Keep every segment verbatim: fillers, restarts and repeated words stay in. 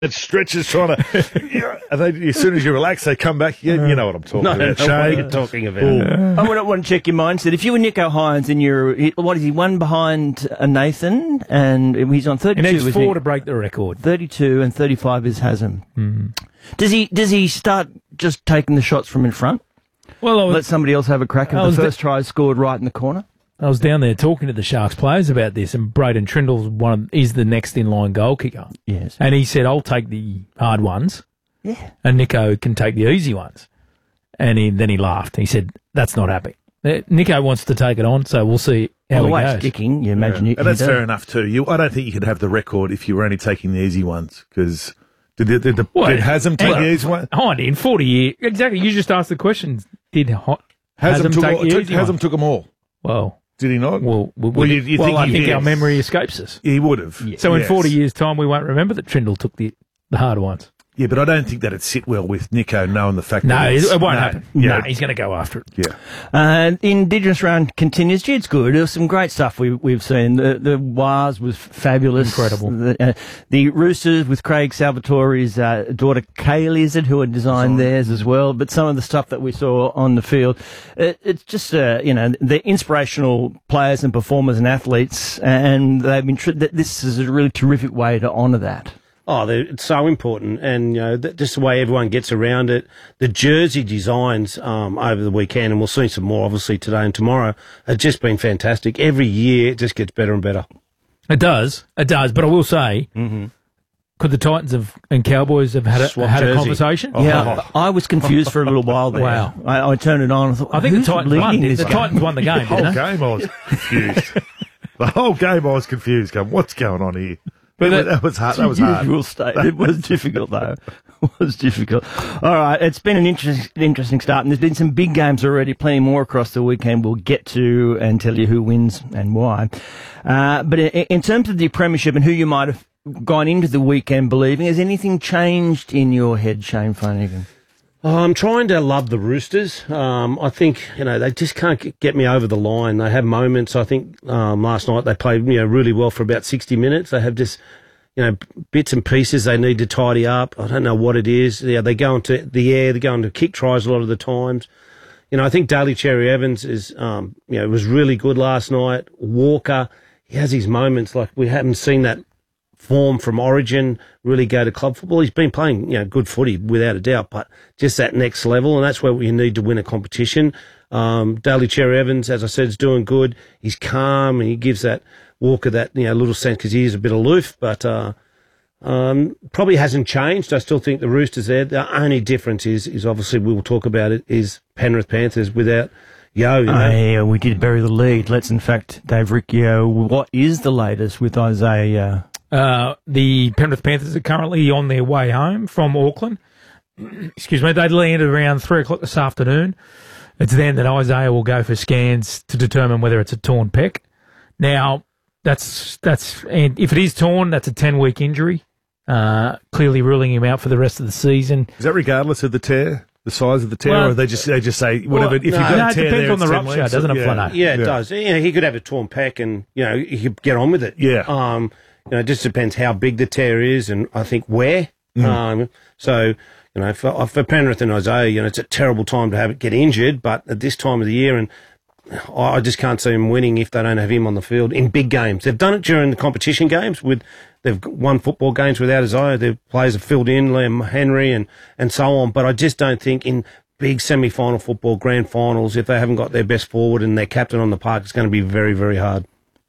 It stretches trying to, yeah, and they, as soon as you relax, they come back. You, you know what I'm talking No, about. no, what are Shane. you talking about? I want to, want to check your mindset. If you were Nico Hines and you're, what is he, one behind uh, Nathan, and he's on He thirty-two. needs isn't four he? to break the record. thirty-two and thirty-five is Haslam. Mm. Does he does he start just taking the shots from in front? Well, I was, Let somebody else have a crack I at was the the- first try scored right in the corner? I was down there talking to the Sharks players about this, and Braden Trindle's one of, is the next in line goal kicker. Yes. And he said, I'll take the hard ones, Yeah. and Nico can take the easy ones. And he, then he laughed. He said, that's not happening. Uh, Nico wants to take it on, so we'll see how Well, the he way it's goes. kicking, you imagine you And that's he fair does. enough too. You, I don't think you could have the record if you were only taking the easy ones. Because did, did, did, the, Well, did Haslam take well, the easy one? Hind, in forty years, exactly. You just asked the question. Did Ho- Haslam Haslam took, take all, the took, easy Haslam one? took them all. Well, Did he not? well, well, Well, you- you well think I he think did. our memory escapes us. He would have. So in Yes. forty years' time, we won't remember that Trindle took the, the harder ones. Yeah, but I don't think that'd sit well with Nico knowing the fact No, that it, it's- it won't no, happen. Yeah, No, he's going to go after it. yeah. Uh, the Indigenous round continues. Gee, it's good. There's some great stuff we, we've seen. The, the Waz was fabulous. Incredible. The, uh, the Roosters with Craig Salvatore's uh, daughter Kaylee, is it, who had designed theirs as well. But some of the stuff that we saw on the field, it, it's just, uh, you know, they're inspirational players and performers and athletes. And they've been, tr- th- this is a really terrific way to honour that. Oh, they're- it's so important, and you know th- just the way everyone gets around it. The jersey designs um, over the weekend, and we'll see some more obviously today and tomorrow, have just been fantastic. Every year it just gets better and better. It does. It does. But I will say, could the Titans have, and Cowboys have had a, Swap had a jersey. conversation? Yeah, I was confused for a little while there. Wow. I, I turned it on and thought, I think the who's Titans leading won. this The game? Titans won the game, The whole didn't they? game I was confused. The whole game I was confused. Going, what's going on here? But That, that- that was hard. That was It's a hard. usual state. It was difficult, though. It was difficult. All right, it's been an interesting, interesting start, and there's been some big games already. Plenty more across the weekend. We'll get to and tell you who wins and why. Uh, but in, in terms of the premiership and who you might have gone into the weekend believing, has anything changed in your head, Shane Flanagan? I'm trying to love the Roosters. Um, I think, you know, they just can't g- get me over the line. They have moments. I think um, last night they played, you know, really well for about sixty minutes. They have just, you know, bits and pieces they need to tidy up. I don't know what it is. Yeah, they go into the air. They go into kick tries a lot of the times. You know, I think Daly Cherry Evans is, um, you know, was really good last night. Walker, he has his moments. Like we haven't seen that form from Origin really go to club football. He's been playing, you know, good footy without a doubt, but just that next level, and that's where you need to win a competition. Um, Daly Cherry Evans, as I said, is doing good. He's calm and he gives that Walker that, you know, little sense because he is a bit aloof, but uh, um, probably hasn't changed. I still think the Roosters there. The only difference is, is obviously we will talk about it, is Penrith Panthers without Yo. You know? Oh, yeah, we did bury the lead. Let's, in fact, Dave Riccio, what is the latest with Isaiah? Uh, the Penrith Panthers are currently on their way home from Auckland. Excuse me. They landed around three o'clock this afternoon. It's then that Isaiah will go for scans to determine whether it's a torn pec. Now, that's that's and if it is torn, that's a ten-week injury, uh, clearly ruling him out for the rest of the season. Is that regardless of the tear, the size of the tear, Well, or they just they just say whatever? well, if you've no. got No, a it tear depends there, on the it's ten rupture, weeks. doesn't it, yeah. Flano? Yeah, it does. You know, he could have a torn pec and, you know, he could get on with it. Yeah. Um, you know, it just depends how big the tear is and I think where. Mm. Um, so, you know, for, for Penrith and Isaiah, you know, it's a terrible time to have it get injured, but at this time of the year, and I I just can't see him winning if they don't have him on the field in big games. They've done it during the competition games with, they've won football games without Isaiah. Their players have filled in, Liam Henry and, and so on, but I just don't think in big semi-final football, grand finals, if they haven't got their best forward and their captain on the park, it's going to be very, very hard.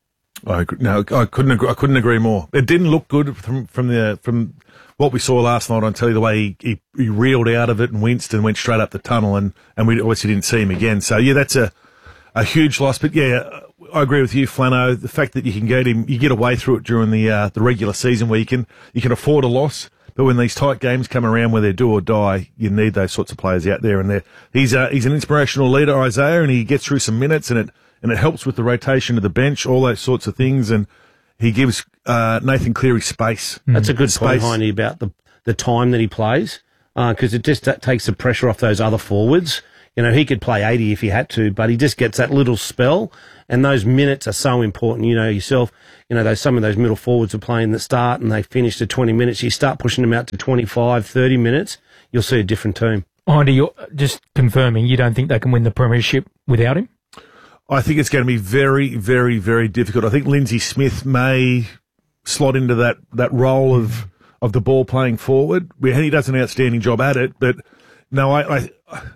I agree. No, I couldn't. Agree, I couldn't agree more. It didn't look good from from the from what we saw last night on telly. The way he, he, he reeled out of it and winced and went straight up the tunnel, and, and we obviously didn't see him again. So yeah, that's a a huge loss. But yeah, I agree with you, Flano. The fact that you can get him, you get away through it during the uh, the regular season where you can you can afford a loss. But when these tight games come around where they're do or die, you need those sorts of players out there. And they're, he's a, he's an inspirational leader, Isaiah, and he gets through some minutes, and it and it helps with the rotation of the bench, all those sorts of things. And he gives uh, Nathan Cleary space. That's a good point, Space. Heine, about the the time that he plays, because it just that takes the pressure off those other forwards. You know, he could play eighty if he had to, but he just gets that little spell, And those minutes are so important. You know yourself, you know, those, some of those middle forwards are playing the start and they finish to twenty minutes. You start pushing them out to twenty-five, thirty minutes, you'll see a different team. Andy, you're just confirming you don't think they can win the premiership without him? I think it's going to be very, very, very difficult. I think Lindsay Smith may slot into that, that role of of the ball playing forward. He does an outstanding job at it, but no, I, I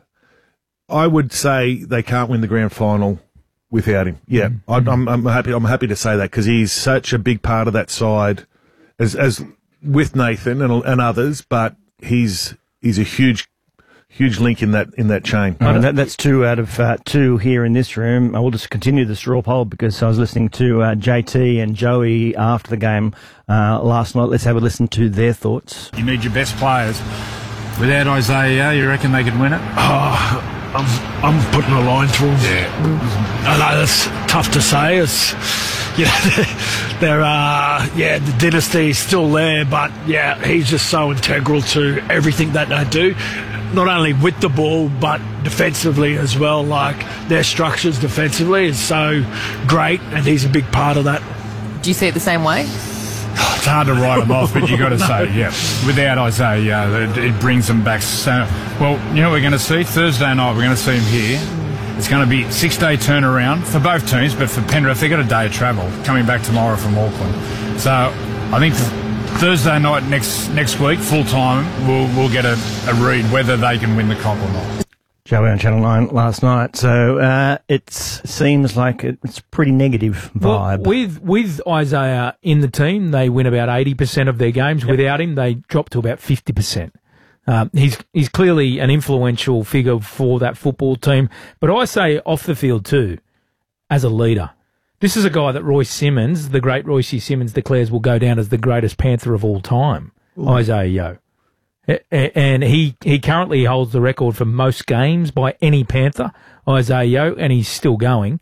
I would say they can't win the grand final without him. Yeah, mm-hmm. I'm, I'm happy. I'm happy to say that because he's such a big part of that side, as as with Nathan and and others. But he's he's a huge. Huge link in that in that chain. Uh, that, that's two out of uh, two here in this room. I will just continue the straw poll because I was listening to uh, J T and Joey after the game uh, last night. Let's have a listen to their thoughts. You need your best players. Without Isaiah, you reckon they could win it? Oh, I'm I'm putting a line through them. Yeah. I know that's tough to say. It's you know there are yeah the dynasty is still there, but yeah he's just so integral to everything that they do. Not only with the ball, but defensively as well. Like, their structures defensively is so great, and he's a big part of that. Do you see it the same way? It's hard to write them off, but you got to no. say, yeah, without Isaiah, it, it brings them back. So, well, you know what we're going to see? Thursday night, we're going to see him here. It's going to be a six-day turnaround for both teams, but for Penrith, they've got a day of travel coming back tomorrow from Auckland. So, I think Thursday night next next week, full time, we'll we'll get a, a read whether they can win the comp or not. Joey on Channel nine last night, so uh, it seems like it's a pretty negative vibe. Well, with with Isaiah in the team, they win about eighty percent of their games. Yep. Without him, they drop to about fifty percent. Um, he's he's clearly an influential figure for that football team, but I say off the field too, as a leader. This is a guy that Royce Simmons, the great Royce Simmons, declares will go down as the greatest Panther of all time, Ooh. Isaiah Yeo. And he, he currently holds the record for most games by any Panther, Isaiah Yeo, and he's still going.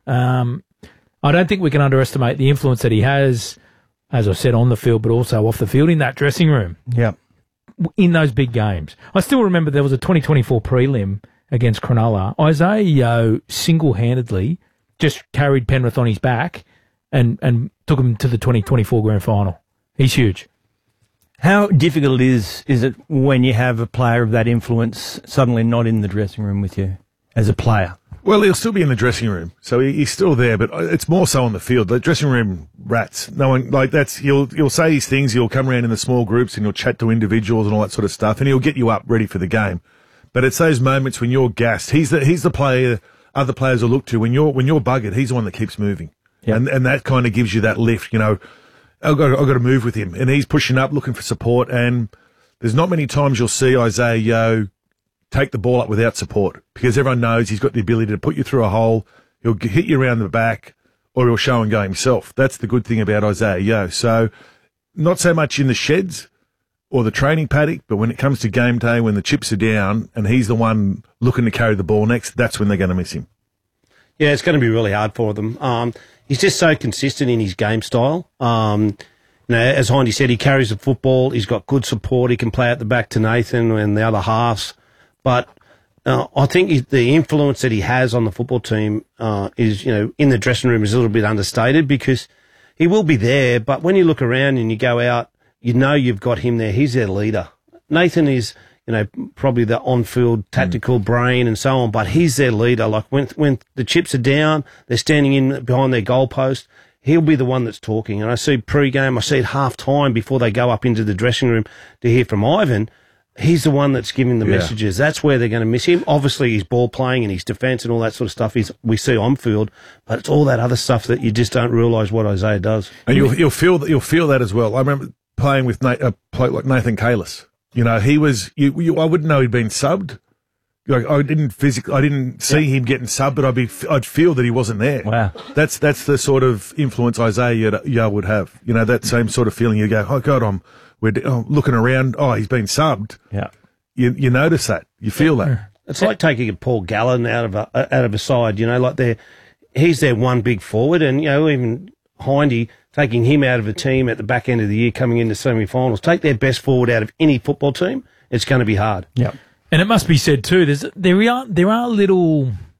Um, I don't think we can underestimate the influence that he has, as I said, on the field, but also off the field in that dressing room. Yeah. In those big games. I still remember there was a twenty twenty-four prelim against Cronulla. Isaiah Yeo single-handedly just carried Penrith on his back and, and took him to the twenty twenty-four grand final. He's huge. How difficult is is it when you have a player of that influence suddenly not in the dressing room with you as a player? Well, he'll still be in the dressing room, so he, he's still there, but it's more so on the field. The dressing room rats. No one like that's. He'll he'll say these things. He'll come around in the small groups and he'll chat to individuals and all that sort of stuff, and he'll get you up ready for the game. But it's those moments when you're gassed. He's the he's the player other players will look to when you're when you're buggered. He's the one that keeps moving, yep. and and that kind of gives you that lift. You know, I've got I've got to move with him, and he's pushing up, looking for support. And there's not many times you'll see Isaiah Yeo take the ball up without support because everyone knows he's got the ability to put you through a hole. He'll hit you around the back, or he'll show and go himself. That's the good thing about Isaiah Yeo. So, not so much in the sheds or the training paddock, but when it comes to game day, when the chips are down and he's the one looking to carry the ball next, that's when they're going to miss him. Yeah, it's going to be really hard for them. Um, he's just so consistent in his game style. Um, you know, as Hindy said, he carries the football. He's got good support. He can play at the back to Nathan and the other halves. But uh, I think the influence that he has on the football team uh, is, you know, in the dressing room is a little bit understated because he will be there. But when you look around and you go out, you know you've got him there. He's their leader. Nathan is, you know, probably the on-field tactical mm. brain and so on, but he's their leader. Like when when the chips are down, they're standing in behind their goalpost, he'll be the one that's talking. And I see pre-game, I see at half-time before they go up into the dressing room to hear from Ivan, he's the one that's giving the yeah. messages. That's where they're going to miss him. Obviously, his ball playing and his defence and all that sort of stuff is we see on field, but it's all that other stuff that you just don't realise what Isaiah does. And you'll, you'll feel that you'll feel that as well. I remember playing with Nate, a bloke like Nathan Kalis. You know, he was. You, you, I wouldn't know he'd been subbed. Like I didn't physically, I didn't see yeah. him getting subbed, but I'd be, I'd feel that he wasn't there. Wow, that's that's the sort of influence Isaiah Yeo would have. You know, that same sort of feeling. You go, oh God, I'm, we're oh, looking around. Oh, he's been subbed. Yeah, you you notice that. You feel that. It's like taking a Paul Gallen out of a out of a side. You know, like they're he's their one big forward, and you know even Hindy. Taking him out of a team at the back end of the year coming into semi-finals, take their best forward out of any football team, it's going to be hard. Yeah. And it must be said too, there's there are there are little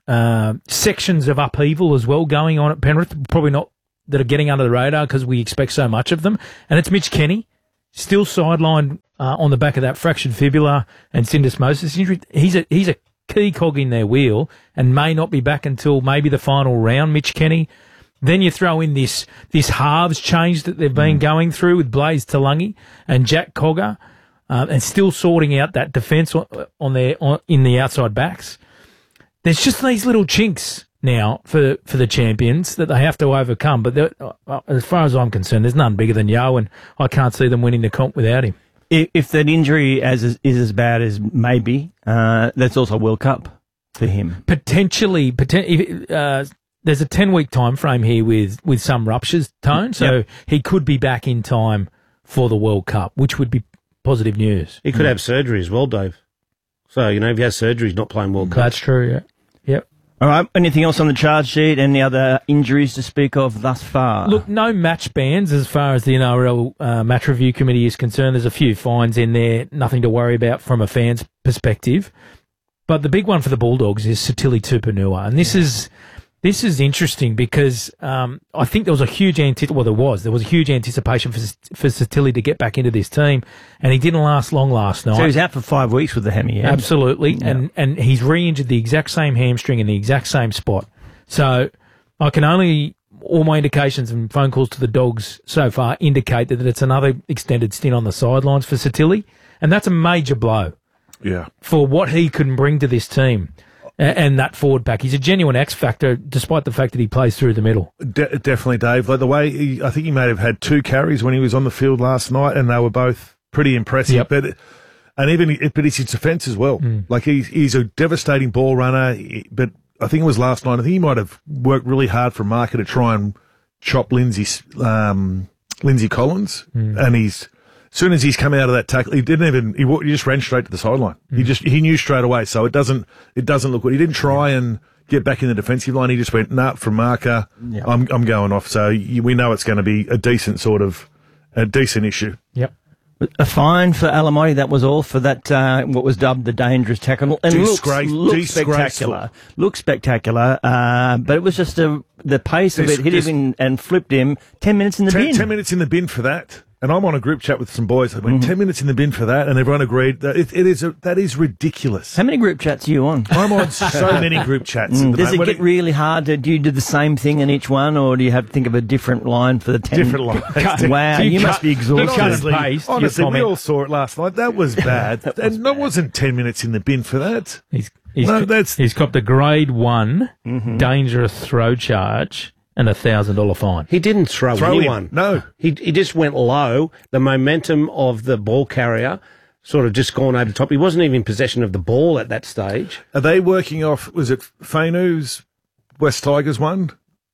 uh, sections of upheaval as well going on at Penrith, probably not that are getting under the radar because we expect so much of them. And it's Mitch Kenny, still sidelined uh, on the back of that fractured fibula and syndesmosis injury. He's a he's a key cog in their wheel and may not be back until maybe the final round, Mitch Kenny. Then you throw in this this halves change that they've been mm. going through with Blaze Talangi and Jack Cogger, uh, and still sorting out that defence on, on their on, in the outside backs. There's just these little chinks now for, for the champions that they have to overcome. But uh, as far as I'm concerned, there's none bigger than Yo, and I can't see them winning the comp without him. If, if that injury as is, is as bad as maybe, uh, that's also a World Cup for him. Potentially, poten- uh, there's a ten-week time frame here with, with some ruptures, Tone, so yep. he could be back in time for the World Cup, which would be positive news. He could mm. have surgery as well, Dave. So, you know, if he has surgery, he's not playing World Cup. That's true, yeah. Yep. All right. Anything else on the charge sheet? Any other injuries to speak of thus far? Look, no match bans as far as the N R L uh, match review committee is concerned. There's a few fines in there, nothing to worry about from a fan's perspective. But the big one for the Bulldogs is Sitili Tupouniua, and this yeah. is this is interesting because um, I think there was a huge anti- well, there was there was a huge anticipation for for Sitili to get back into this team, and he didn't last long last night. So he's out for five weeks with the hammy. Yeah? Absolutely, yeah. and and he's re-injured the exact same hamstring in the exact same spot. So I can only all my indications and phone calls to the Dogs so far indicate that it's another extended stint on the sidelines for Sitili, and that's a major blow. Yeah, for what he can bring to this team. And that forward pack. He's a genuine X factor, despite the fact that he plays through the middle. De- definitely, Dave. Like the way he, I think he may have had two carries when he was on the field last night, and they were both pretty impressive. Yep. But and even but it's his defence as well. Mm. Like he's he's a devastating ball runner. But I think it was last night. I think he might have worked really hard for Marker to try and chop Lindsay um, Lindsay Collins, mm. and he's. As soon as he's come out of that tackle, he didn't even. He, he just ran straight to the sideline. Mm. He just he knew straight away. So it doesn't it doesn't look good. He didn't try and get back in the defensive line. He just went nah from Marker. Yep. I'm I'm going off. So you, we know it's going to be a decent sort of a decent issue. Yep. A fine for Alamotti, that was all for that, uh, what was dubbed the dangerous tackle. And Disgrace, looks, looks spectacular. Looks spectacular, uh, but it was just a, the pace of this, it hit this, him and flipped him. Ten minutes in the ten, bin. Ten minutes in the bin for that. And I'm on a group chat with some boys. I went mm-hmm. ten minutes in the bin for that, and everyone agreed that it, it is a, that is ridiculous. How many group chats are you on? I'm on so many group chats. Mm. At the Does moment. it get really hard? To, do you do the same thing in each one, or do you have to think of a different line for the ten? Different line. Wow, you, you must be exhausted. Honestly, paste, honestly we all saw it last night. That was bad. that was and that wasn't ten minutes in the bin for that. He's he's, no, that's he's copped a grade one mm-hmm. dangerous throw charge. And a thousand dollar fine. He didn't throw, throw anyone. Him. No, he he just went low. The momentum of the ball carrier sort of just gone over the top. He wasn't even in possession of the ball at that stage. Are they working off? Was it Fainu's West Tigers one?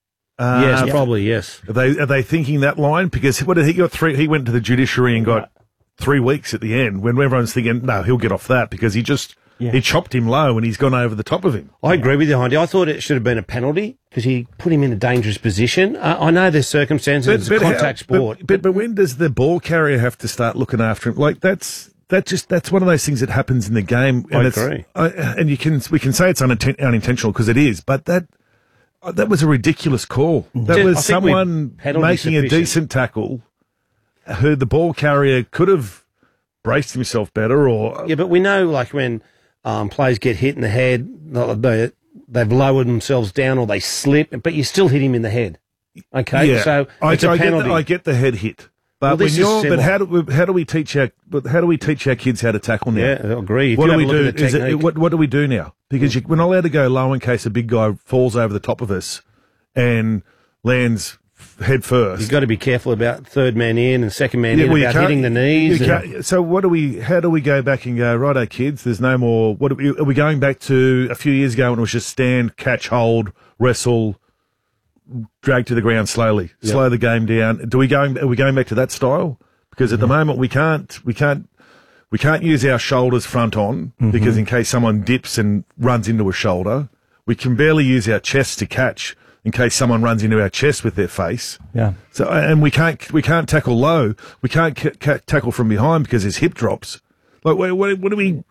Uh, yes, yeah. probably yes. Are they are they thinking that line? Because what did he got three? He went to the judiciary and got three weeks at the end. When everyone's thinking, no, he'll get off that because he just. Yeah. He chopped him low and he's gone over the top of him. I agree with you, Hindy. I thought it should have been a penalty because he put him in a dangerous position. Uh, I know there's circumstances, but, it's a contact how, sport. But, but, but when does the ball carrier have to start looking after him? Like that's that just that's one of those things that happens in the game. And I it's, agree. I, and you can we can say it's uninten- unintentional because it is, but that that was a ridiculous call. That Just, was someone making sufficient. a decent tackle who the ball carrier could have braced himself better or... Yeah, but we know like when... Um, players get hit in the head, they, they've lowered themselves down or they slip, but you still hit him in the head. Okay, yeah. so I, it's a I penalty. Get the, I get the head hit, but well, when you're, but how do we, how do we teach our but how do we teach our kids how to tackle now? Yeah, I agree. If what do we do? Is it, what what do we do now? Because you, we're not allowed to go low in case a big guy falls over the top of us and lands head first. You've got to be careful about third man in and second man yeah, in well, about hitting the knees. And... So what do we? How do we go back and go? Righto, kids. There's no more. What are we, are we going back to a few years ago when it was just stand, catch, hold, wrestle, drag to the ground slowly, yep. slow the game down? Do we going? Are we going back to that style? Because at mm-hmm. the moment we can't. We can't. We can't use our shoulders front on mm-hmm. because in case someone dips and runs into a shoulder, we can barely use our chest to catch. In case someone runs into our chest with their face, yeah. So and we can't we can't tackle low. We can't c- c- tackle from behind because his hip drops. Like what, what, what do we?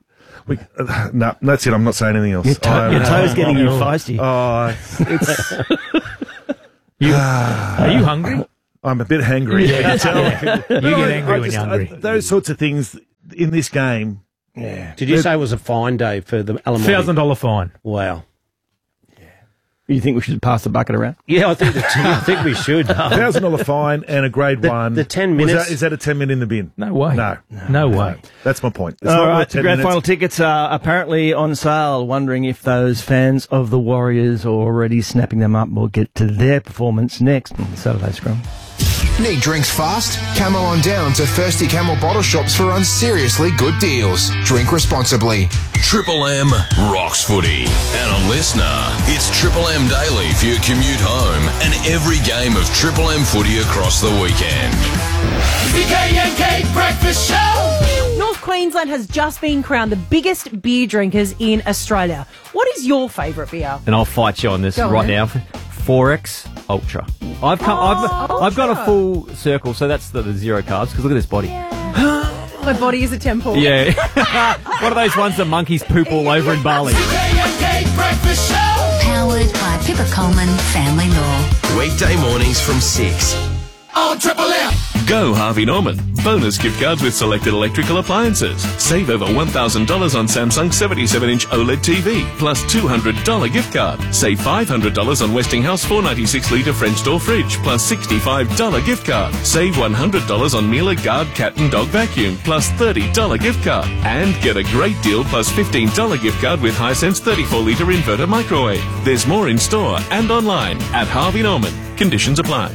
We, uh, no, that's it. I'm not saying anything else. Your, to- I- your toe's getting you Oh, feisty. Oh, it's, You, are you hungry? I'm a bit hangry. Yeah. You can tell. You get I- angry I when just- you're I- hungry. those sorts of things in this game. Yeah. Did you say it was a fine day for the Alamori? Thousand dollar fine. Wow. You think we should pass the bucket around? Yeah, I think the t- I think we should. Thousand dollar fine and a grade The- one. the ten Was minutes- that, is that a ten minute in the bin? No way. No. No way. That's my point. It's All not right, worth the ten grand minutes. final tickets are apparently on sale. Wondering if those fans of the Warriors are already snapping them up. We'll get to their performance next on Saturday Scrum. Need drinks fast? Camel on down to Thirsty Camel bottle shops for unseriously good deals. Drink responsibly. Triple M rocks footy. And a listener, it's Triple M Daily for your commute home and every game of Triple M footy across the weekend. The K and K Breakfast Show! North Queensland has just been crowned the biggest beer drinkers in Australia. What is your favourite beer? And I'll fight you on this Go right on. now. four X Ultra. I've come. I've, I've got a full circle, so that's the, the zero carbs. Because look at this body. My body is a temple. Yeah. One of those ones that monkeys poop all over in Bali. The K and K Breakfast Show! Powered by Pippa Coleman Family Law. Weekday mornings from six. On Triple M! Go Harvey Norman. Bonus gift cards with selected electrical appliances. Save over one thousand dollars on Samsung seventy-seven inch OLED T V, plus two hundred dollars gift card. Save five hundred dollars on Westinghouse four ninety-six litre French door fridge, plus sixty-five dollars gift card. Save one hundred dollars on Miele Guard cat and dog vacuum, plus thirty dollars gift card. And get a great deal plus fifteen dollars gift card with Hisense thirty-four litre inverter microwave. There's more in store and online at Harvey Norman. Conditions apply.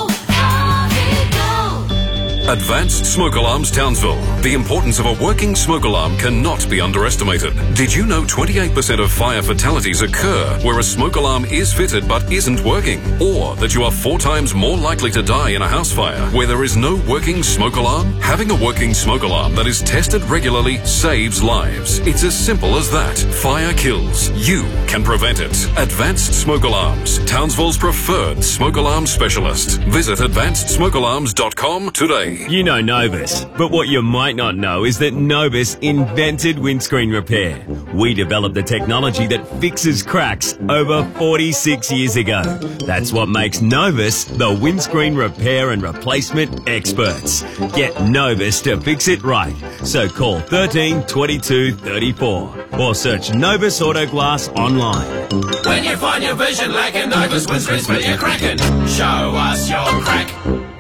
Advanced Smoke Alarms Townsville. The importance of a working smoke alarm cannot be underestimated. Did you know twenty-eight percent of fire fatalities occur where a smoke alarm is fitted but isn't working? Or that you are four times more likely to die in a house fire where there is no working smoke alarm? Having a working smoke alarm that is tested regularly saves lives. It's as simple as that. Fire kills. You can prevent it. Advanced Smoke Alarms. Townsville's preferred smoke alarm specialist. Visit advanced smoke alarms dot com today. You know Novus, but what you might not know is that Novus invented windscreen repair. We developed the technology that fixes cracks over forty-six years ago. That's what makes Novus the windscreen repair and replacement experts. Get Novus to fix it right. So call thirteen twenty-two thirty-four or search Novus Auto Glass online. When you find your vision lacking, Novus windscreens for your cracking. Show us your crack.